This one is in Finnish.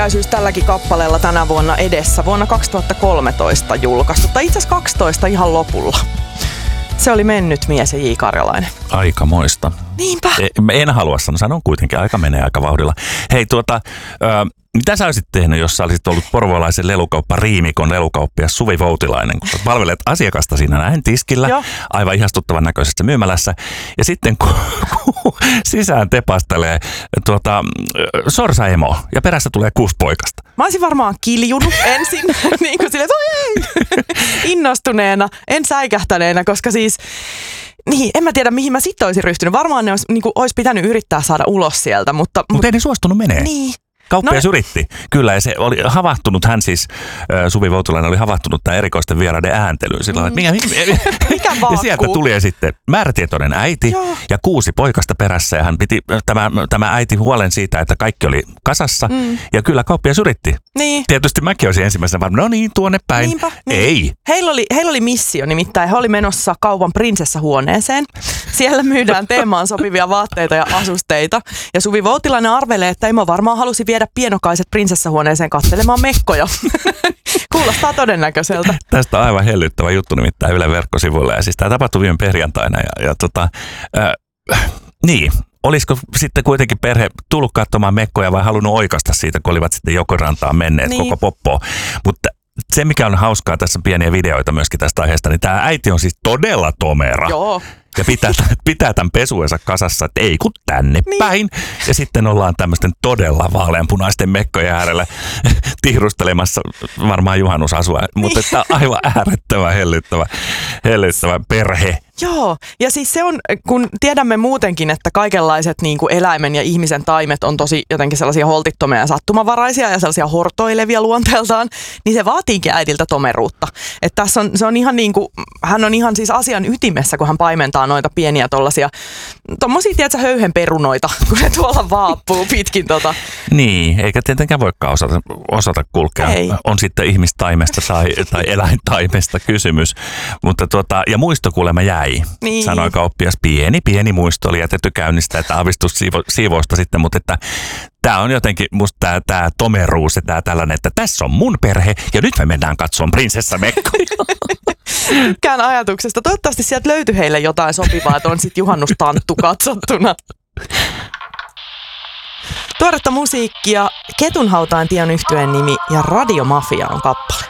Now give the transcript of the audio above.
Tälläkin kappaleella tänä vuonna edessä, vuonna 2013 julkaistu, tai itse asiassa 12 ihan lopulla. Se oli Mennyt mies ja J. Karjalainen. Aikamoista. Niinpä. En halua sanoa, sanon kuitenkin, aika menee aika vauhdilla. Hei mitä sä olisit tehnyt, jos sä olisit ollut porvoolaisen lelukauppa Riimikon lelukauppias Suvi Voutilainen, kun palvelet asiakasta siinä näin tiskillä, Joo. aivan ihastuttavan näköisessä myymälässä, ja sitten kun sisään tepastelee sorsaemo ja perässä tulee 6 poikasta. Mä olisin varmaan kiljunut ensin, niin kuin silleen, innostuneena, en säikähtäneenä, koska siis niin, en mä tiedä mihin mä sitten olisin ryhtynyt. Varmaan ne olisi pitänyt yrittää saada ulos sieltä, mutta ei ne suostunut menee. Niin. Kauppias yritti, kyllä, ja se oli havahtunut, hän siis, Suvi Voutilainen oli havahtunut tämän erikoisten vieraiden ääntelyyn. Sillä mikä ja sieltä tuli sitten määrätietoinen äiti Joo. ja 6 poikasta perässä, ja hän piti tämä äiti huolen siitä, että kaikki oli kasassa, ja kyllä kauppias yritti. Niin. Tietysti mäkin olisin ensimmäisenä varmaan, no niin, tuonne päin. Niinpä, niin. Ei. Heillä oli missio, nimittäin he oli menossa kaupan prinsessahuoneeseen. Siellä myydään teemaan sopivia vaatteita ja asusteita, ja Suvi Voutilainen arvelee, että Imo varmaan halusi viedä pienokaiset prinsessahuoneeseen katselemaan mekkoja. Kuulostaa todennäköiseltä. Tästä on aivan hellyttävä juttu nimittäin Ylen verkkosivuilla. Ja siis tämä tapahtui viime perjantaina. Niin, olisiko sitten kuitenkin perhe tullut katsomaan mekkoja vai halunnut oikasta siitä, kun olivat sitten Jokirantaan menneet niin. koko poppoa. Mutta se, mikä on hauskaa, tässä on pieniä videoita myöskin tästä aiheesta, niin tämä äiti on siis todella tomera. Joo. Ja pitää tämän pesuensa kasassa, että ei kun tänne niin. päin. Ja sitten ollaan tämmöisten todella vaaleanpunaisten mekkojen äärellä tihrustelemassa varmaan juhannusasua. Niin. Mutta että aivan äärettömän hellyttävä perhe. Joo, ja siis se on, kun tiedämme muutenkin, että kaikenlaiset niin kuin eläimen ja ihmisen taimet on tosi jotenkin sellaisia holtittomia ja sattumavaraisia ja sellaisia hortoilevia luonteeltaan, niin se vaatiikin äidiltä tomeruutta. Että tässä on, se on ihan niin kuin, hän on ihan siis asian ytimessä, kun hän paimentaa noita pieniä tommosia, tiedätkö, höyhenperunoita, kun ne tuolla vaappuu pitkin Niin, eikä tietenkään voikaan osata kulkea. Ei. On sitten ihmistaimesta tai eläintaimesta kysymys. Mutta ja muisto kuulemma jäi. Niin. Sanoi kauppias, pieni muisto oli jätetty käynnistä, että aavistus siivousta sitten, mutta että tämä on jotenkin musta tämä tomeruus ja tämä tällainen, että tässä on mun perhe ja nyt me mennään katsomaan prinsessamekkoja. Tykkään ajatuksesta. Toivottavasti sieltä löytyi heille jotain sopivaa, että on sitten juhannustanttu katsottuna. Tuoretta musiikkia, Ketunhautaan tie on yhtyeen nimi ja Radio Mafia on kappale.